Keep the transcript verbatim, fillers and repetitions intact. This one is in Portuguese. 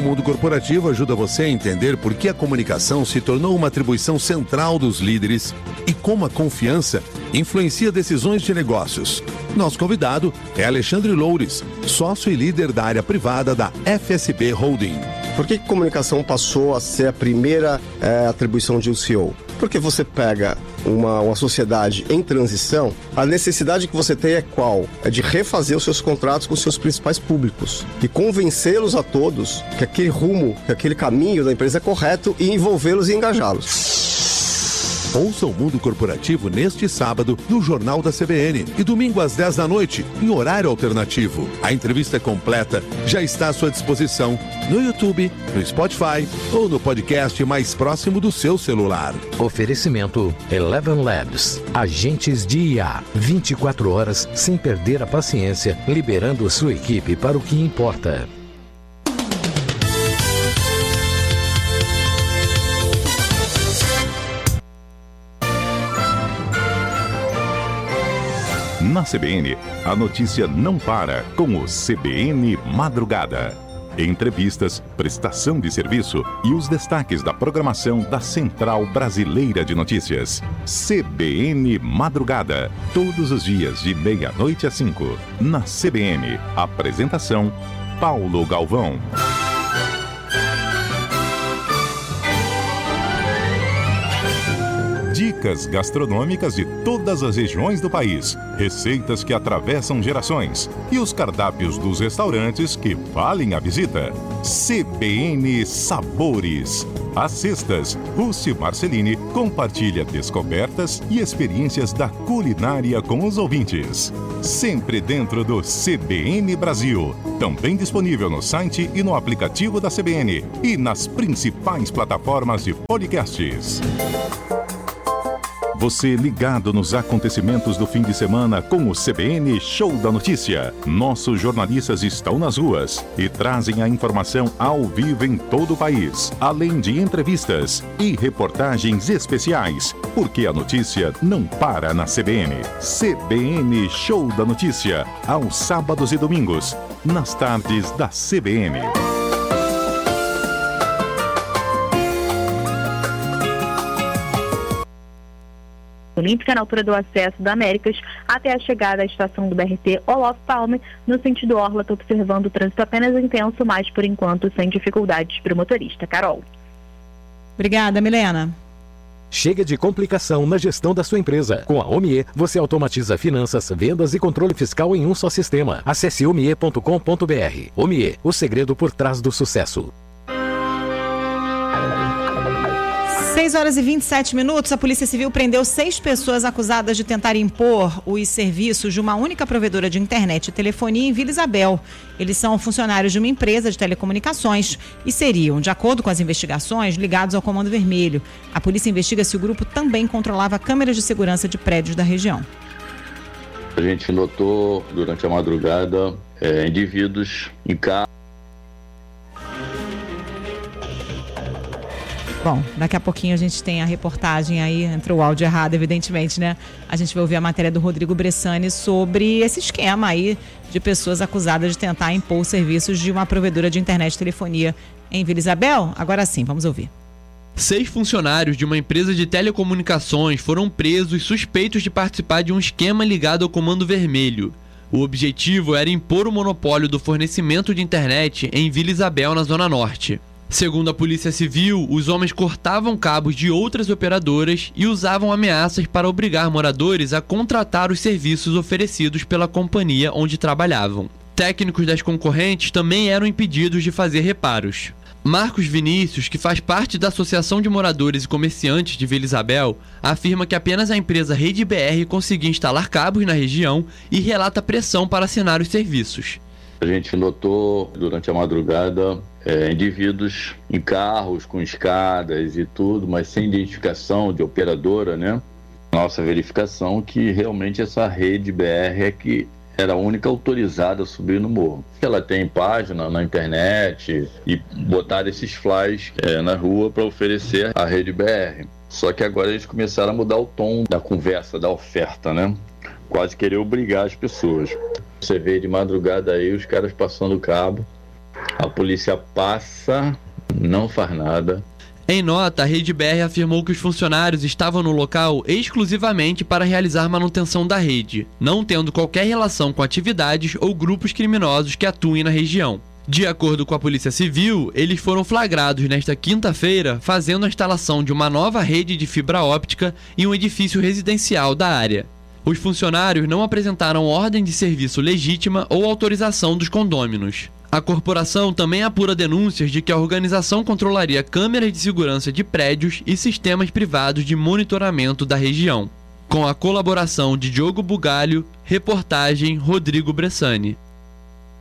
Mundo Corporativo ajuda você a entender por que a comunicação se tornou uma atribuição central dos líderes e como a confiança influencia decisões de negócios. Nosso convidado é Alexandre Loures, sócio e líder da área privada da F S B Holding. Por que a comunicação passou a ser a primeira é, atribuição de um C E O? Porque você pega uma, uma sociedade em transição, a necessidade que você tem é qual? É de refazer os seus contratos com os seus principais públicos e convencê-los a todos que aquele rumo, que aquele caminho da empresa é correto e envolvê-los e engajá-los. Ouça o Mundo Corporativo neste sábado no Jornal da C B N e domingo às dez da noite, em horário alternativo. A entrevista completa já está à sua disposição no YouTube, no Spotify ou no podcast mais próximo do seu celular. Oferecimento Eleven Labs, agentes de I A, vinte e quatro horas sem perder a paciência, liberando sua equipe para o que importa. Na C B N, a notícia não para com o C B N Madrugada. Entrevistas, prestação de serviço e os destaques da programação da Central Brasileira de Notícias. C B N Madrugada, todos os dias de meia-noite às cinco. Na C B N, apresentação Paulo Galvão. Dicas gastronômicas de todas as regiões do país, receitas que atravessam gerações e os cardápios dos restaurantes que valem a visita. C B N Sabores. Às sextas, Rússi Marcelini compartilha descobertas e experiências da culinária com os ouvintes. Sempre dentro do C B N Brasil. Também disponível no site e no aplicativo da C B N e nas principais plataformas de podcasts. Você ligado nos acontecimentos do fim de semana com o C B N Show da Notícia. Nossos jornalistas estão nas ruas e trazem a informação ao vivo em todo o país, além de entrevistas e reportagens especiais, porque a notícia não para na C B N. C B N Show da Notícia, aos sábados e domingos, nas tardes da C B N. Olímpica na altura do acesso da Américas até a chegada à estação do B R T Olof Palme, no sentido Orla, estou observando o trânsito apenas intenso, mas por enquanto sem dificuldades para o motorista. Carol. Obrigada, Milena. Chega de complicação na gestão da sua empresa. Com a Omie, você automatiza finanças, vendas e controle fiscal em um só sistema. Acesse omie ponto com ponto b r. Omie, o segredo por trás do sucesso. seis horas e vinte e sete minutos, a Polícia Civil prendeu seis pessoas acusadas de tentar impor os serviços de uma única provedora de internet e telefonia em Vila Isabel. Eles são funcionários de uma empresa de telecomunicações e seriam, de acordo com as investigações, ligados ao Comando Vermelho. A polícia investiga se o grupo também controlava câmeras de segurança de prédios da região. A gente notou durante a madrugada é, indivíduos em carro. Bom, daqui a pouquinho a gente tem a reportagem aí, entrou o áudio errado, evidentemente, né? A gente vai ouvir a matéria do Rodrigo Bressani sobre esse esquema aí de pessoas acusadas de tentar impor os serviços de uma provedora de internet e telefonia em Vila Isabel. Agora sim, vamos ouvir. Seis funcionários de uma empresa de telecomunicações foram presos suspeitos de participar de um esquema ligado ao Comando Vermelho. O objetivo era impor o monopólio do fornecimento de internet em Vila Isabel, na Zona Norte. Segundo a Polícia Civil, os homens cortavam cabos de outras operadoras e usavam ameaças para obrigar moradores a contratar os serviços oferecidos pela companhia onde trabalhavam. Técnicos das concorrentes também eram impedidos de fazer reparos. Marcos Vinícius, que faz parte da Associação de Moradores e Comerciantes de Vila Isabel, afirma que apenas a empresa Rede B R conseguia instalar cabos na região e relata pressão para assinar os serviços. A gente notou durante a madrugada é, indivíduos em carros com escadas e tudo, mas sem identificação de operadora, né? Nossa verificação que realmente essa Rede B R é que era a única autorizada a subir no morro. Ela tem página na internet e botaram esses flyers é, na rua para oferecer a Rede B R. Só que agora eles começaram a mudar o tom da conversa, da oferta, né? Quase querer obrigar as pessoas. Você vê de madrugada aí os caras passando o cabo A polícia passa, não faz nada. Em nota, a Rede B R afirmou que os funcionários estavam no local exclusivamente para realizar manutenção da rede, não tendo qualquer relação com atividades ou grupos criminosos que atuem na região. De acordo com a Polícia Civil, eles foram flagrados nesta quinta-feira fazendo a instalação de uma nova rede de fibra óptica em um edifício residencial da área. Os funcionários não apresentaram ordem de serviço legítima ou autorização dos condôminos. A corporação também apura denúncias de que a organização controlaria câmeras de segurança de prédios e sistemas privados de monitoramento da região. Com a colaboração de Diogo Bugalho, reportagem Rodrigo Bressani.